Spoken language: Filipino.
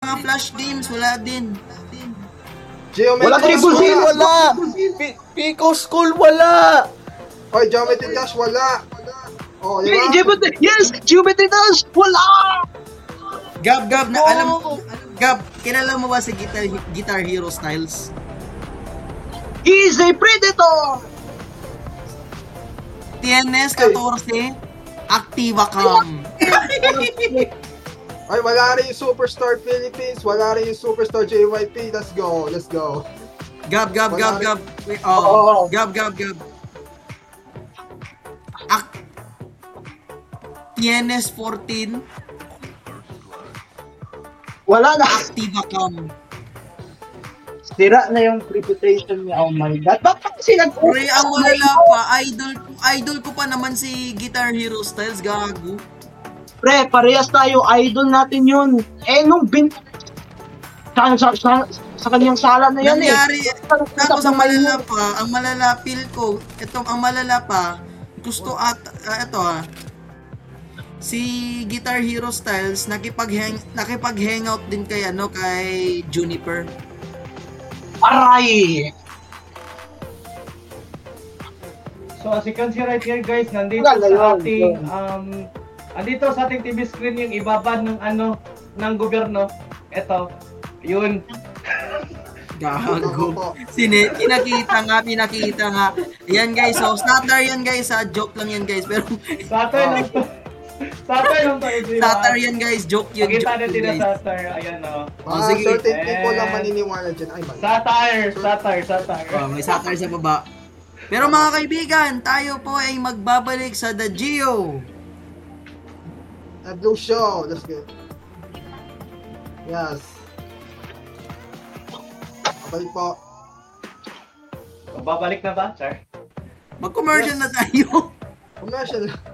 mga flash games, wala din. Geometry Wala Triple Dash, Zero, wala! Pico School, wala! Oy, Geometry Dash, wala! Oh, di ba? Geometry Dash, wala! Gab, No! Gab, kilala mo ba si Guitar Hero Styles? He's a predator! TNS 14, Activa Cam. Ay, wala rin yung Superstar Philippines, wala rin yung Superstar JYP. Let's go. Gab. Wait, Oo. Gab. TNS 14, Wala na! Activa Cam. Sira na yung reputation niya. Oh my God. Bakit kasi Pre, ang malala pa, idol ko pa naman si Guitar Hero Styles, gago. Pre, parehas tayo. Idol natin yun. Eh, nung sa kanyang sala na yan Nangyari, tapos ang malala malala feel ko, ang malala pa, gusto si Guitar Hero Styles nakipag-hangout din kay Juniper. Aray! So as you can see right here guys, nandito Wala sa yun. andito sa ating TV screen yung ibabad ng gobyerno. Ito, yun. Gago. Pinakita nga. Yan guys, so Satar yan guys, joke lang yan guys, pero Satar lang to. Satar lang to everyone. Satar yan guys, joke yun. Pakita Joke natin yun, na guys. Satar, ayan o. Mga sige. certain people lang And- maniniwala dyan. Ay, mali. Satar. May Satar sa baba. Pero mga kaibigan, tayo po ay magbabalik sa The Geo. A blue show. Let's go. Yes. Babalik po. Babalik na ba, Char? Mag-commercial na tayo. Commercial.